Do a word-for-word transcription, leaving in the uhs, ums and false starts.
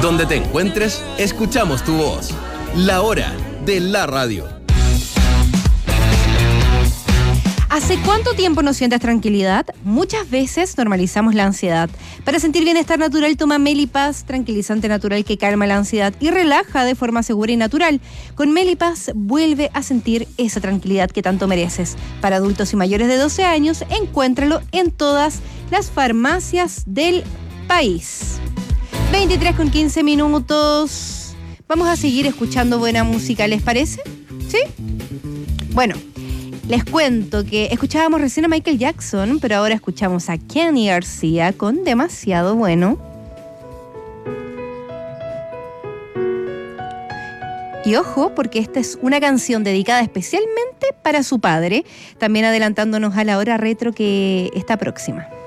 Donde te encuentres, escuchamos tu voz. La hora de la radio. ¿Hace cuánto tiempo no sientes tranquilidad? Muchas veces normalizamos la ansiedad. Para sentir bienestar natural, toma Melipaz, tranquilizante natural que calma la ansiedad y relaja de forma segura y natural. Con Melipaz vuelve a sentir esa tranquilidad que tanto mereces. Para adultos y mayores de doce años, encuéntralo en todas las farmacias del país. veintitrés con quince minutos. Vamos a seguir escuchando buena música, ¿les parece? ¿Sí? Bueno. Les cuento que escuchábamos recién a Michael Jackson, pero ahora escuchamos a Kenny García con Demasiado Bueno. Y ojo, porque esta es una canción dedicada especialmente para su padre, también adelantándonos a la hora retro que está próxima.